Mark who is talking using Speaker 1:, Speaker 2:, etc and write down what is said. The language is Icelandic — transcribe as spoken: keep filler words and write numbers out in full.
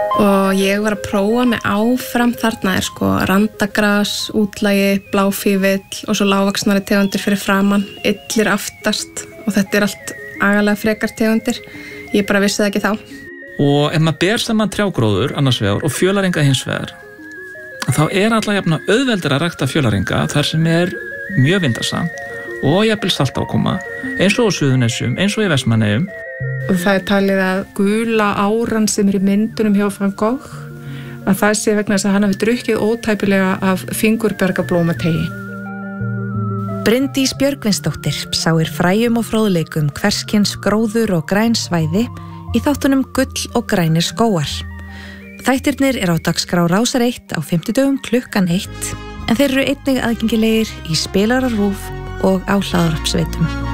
Speaker 1: Og ég var að prófa mig áfram, þarna er sko randagras, útlægi, bláfífill og svo lágvaxnari tegundir fyrir framan, illir aftast og þetta er allt agalega frekar tegundir. Ég bara vissi það ekki þá.
Speaker 2: Og ef maður ber saman trjágróður annars vegar og fjölaringa hins vegar, þá er alla jafna auðveldur að rækta fjölaringa þar sem er mjög vindasamt og jafnvel saltákoma, eins og á Suðurnesjum, eins og í Vestmannaeyjum.
Speaker 3: Og það er talið að gula áran sem er í myndunum hjá Van Gogh, að það sé vegna þess að hann hafi drukkið ótæpilega af fingurbergablómateigi.
Speaker 4: Bryndís Björgvinsdóttir sáir fræjum og fróðleikum hverskins gróður og græn svæði í þáttunum Gull og grænir skógar. Þættirnir er á dagskrá Rásar eitt á fimmtudögum klukkan eitt, en þeir eru einnig aðgengilegir í spilara RÚV og á hlaðvarpsveitum.